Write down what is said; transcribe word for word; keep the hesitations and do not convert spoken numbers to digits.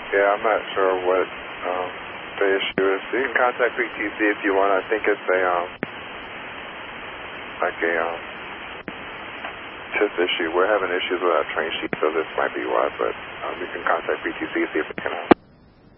Yeah, I'm not sure what um, the issue is. You can contact P T C if you want. I think it's a, um, like a, um, T I S issue. We're having issues with our train sheet, so this might be why, but um, you can contact P T C, see if it can help.